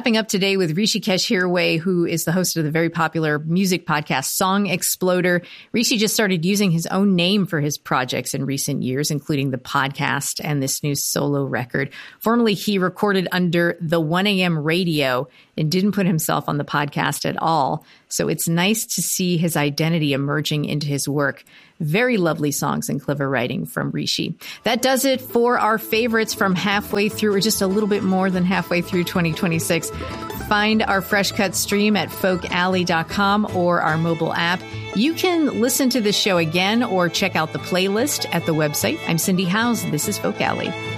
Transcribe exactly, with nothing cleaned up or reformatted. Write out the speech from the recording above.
wrapping up today with Rishikesh Hirway, who is the host of the very popular music podcast Song Exploder. Rishi just started using his own name for his projects in recent years, including the podcast and this new solo record. Formerly, he recorded under the one a.m. radio and didn't put himself on the podcast at all. So it's nice to see his identity emerging into his work. Very lovely songs and clever writing from Rishi. That does it for our favorites from halfway through, or just a little bit more than halfway through twenty twenty-six. Find our Fresh Cut stream at folk alley dot com or our mobile app. You can listen to the show again or check out the playlist at the website. I'm Cindy Howes. This is Folk Alley.